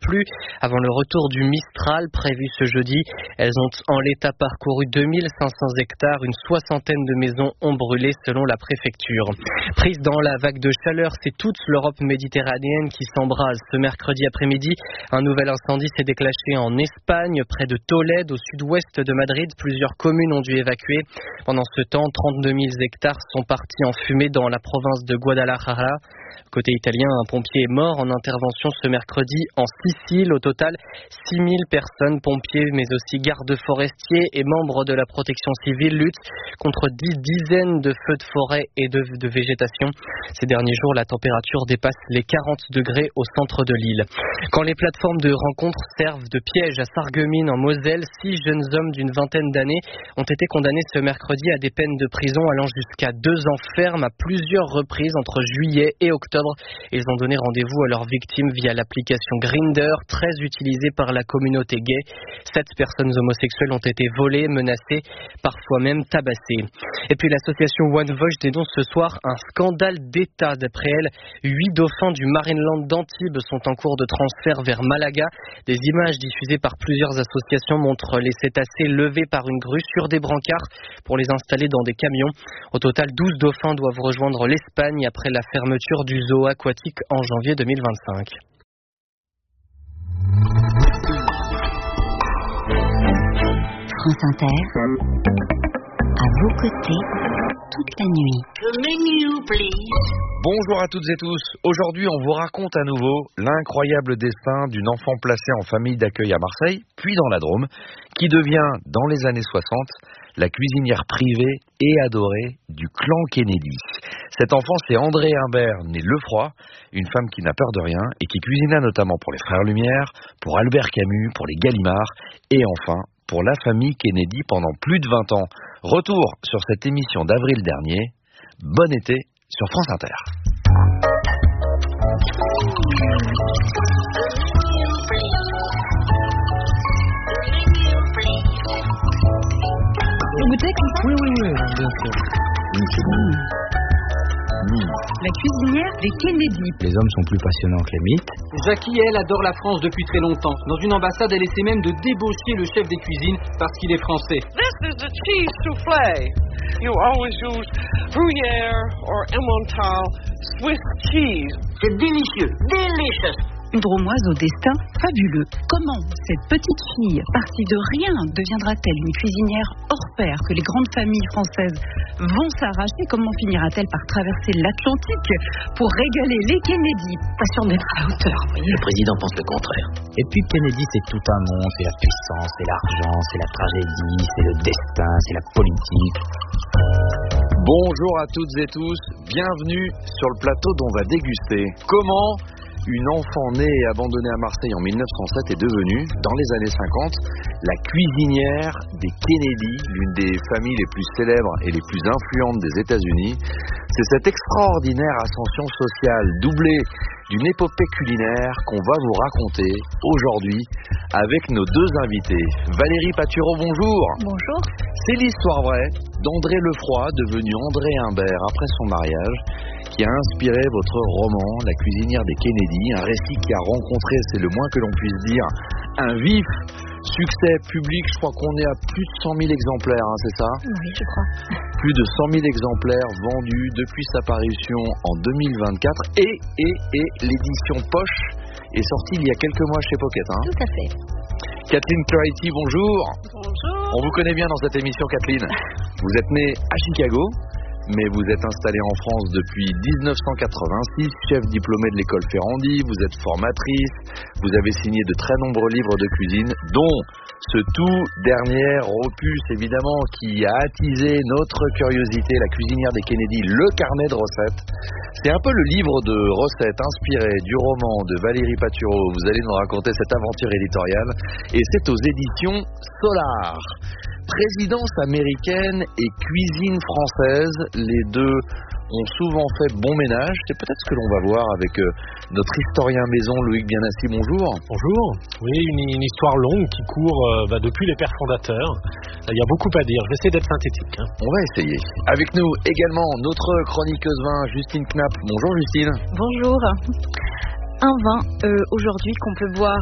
plus avant le retour du Mistral prévu ce jeudi. Elles ont en l'état parcouru 2500 hectares. Une soixantaine de maisons ont brûlé selon la préfecture. Prise dans la vague de chaleur, c'est toute l'Europe méditerranéenne qui s'embrase. Ce mercredi après-midi, un nouvel incendie s'est déclenché en Espagne, près de Tolède, au sud-ouest de Madrid. Plusieurs communes ont dû évacuer. Pendant ce temps, 32 000 hectares sont partis en fumée dans la province de Guadalajara. Côté italien, un pompier est mort en intervention ce mercredi en Sicile. Au total, 6 000 personnes, pompiers, mais aussi gardes forestiers et membres de la protection civile luttent contre 10 dizaines de feux de forêt et de végétation. Ces derniers jours, la température dépasse les 40 degrés au centre de l'île. Quand les plateformes de rencontres servent de piège à Sarreguemines en Moselle, 6 jeunes hommes d'une vingtaine d'années ont été condamnés ce mercredi à des peines de prison allant jusqu'à 2 ans ferme à plusieurs reprises entre juillet et octobre. Ils ont donné rendez-vous à leurs victimes via l'application Grindr, très utilisée par la communauté gay. 7 personnes homosexuelles ont été volées, menacées, parfois même tabassées. Et puis l'association One Voice dénonce ce soir un scandale d'État. D'après elle, 8 dauphins du Marineland d'Antibes sont en cours de transfert vers Malaga. Des images diffusées par plusieurs associations montrent les cétacés levés par une grue sur des brancards pour les installer dans des camions. Au total, 12 dauphins doivent rejoindre l'Espagne après la fermeture du zoo aquatique en janvier 2025. France Inter, à vos côtés, toute la nuit. The menu, please. Bonjour à toutes et tous. Aujourd'hui, on vous raconte à nouveau l'incroyable destin d'une enfant placée en famille d'accueil à Marseille, puis dans la Drôme, qui devient, dans les années 60, la cuisinière privée et adorée du clan Kennedy. Cet enfant, c'est André Imbert, né Lefroy, une femme qui n'a peur de rien et qui cuisina notamment pour les Frères Lumière, pour Albert Camus, pour les Gallimard et enfin pour la famille Kennedy pendant plus de 20 ans. Retour sur cette émission d'avril dernier. Bon été sur France Inter. Vous goûtez? Oui, bien sûr. La cuisinière des Kennedy. Les hommes sont plus passionnants que les mythes. Jackie, elle, adore la France depuis très longtemps. Dans une ambassade, elle essaie même de débaucher le chef des cuisines parce qu'il est français. This is the cheese soufflé. You always use Gruyère or Emmental Swiss cheese. C'est délicieux, delicious. Une Dromoise au destin fabuleux. Comment cette petite fille, partie de rien, deviendra-t-elle une cuisinière hors pair que les grandes familles françaises vont s'arracher? Comment finira-t-elle par traverser l'Atlantique pour régaler les Kennedy? Pas sûr d'être à la hauteur, vous voyez. Le président pense le contraire. Et puis Kennedy, c'est tout un monde. C'est la puissance, c'est l'argent, c'est la tragédie, c'est le destin, c'est la politique. Bonjour à toutes et tous. Bienvenue sur le plateau dont on va déguster. Comment une enfant née et abandonnée à Marseille en 1907 est devenue, dans les années 50, la cuisinière des Kennedy, l'une des familles les plus célèbres et les plus influentes des États-Unis. C'est cette extraordinaire ascension sociale doublée d'une épopée culinaire qu'on va vous raconter aujourd'hui avec nos 2 invités. Valérie Patureau, bonjour. Bonjour. C'est l'histoire vraie d'André Lefroy, devenu André Imbert après son mariage, qui a inspiré votre roman, La cuisinière des Kennedy, un récit qui a rencontré, c'est le moins que l'on puisse dire, un vif succès public. Je crois qu'on est à plus de 100 000 exemplaires, c'est ça? Oui, je crois. Plus de 100 000 exemplaires vendus depuis sa parution en 2024 et l'édition poche est sortie il y a quelques mois chez Pocket. Tout à fait. Kathleen Clarity, bonjour. Bonjour. On vous connaît bien dans cette émission, Kathleen. Vous êtes née à Chicago, mais vous êtes installée en France depuis 1986, chef diplômé de l'école Ferrandi, vous êtes formatrice, vous avez signé de très nombreux livres de cuisine, dont ce tout dernier opus évidemment qui a attisé notre curiosité, La cuisinière des Kennedy, le carnet de recettes. C'est un peu le livre de recettes inspiré du roman de Valérie Patureau. Vous allez nous raconter cette aventure éditoriale et c'est aux éditions Solar. Présidence américaine et cuisine française, les deux ont souvent fait bon ménage. C'est peut-être ce que l'on va voir avec notre historien maison Loïc Bienassi. Bonjour. Bonjour. Oui, une histoire longue qui court depuis les pères fondateurs. Il y a beaucoup à dire. Je vais essayer d'être synthétique. On va essayer. Avec nous également notre chroniqueuse vin, Justine Knapp. Bonjour Justine. Bonjour. Un vin aujourd'hui qu'on peut boire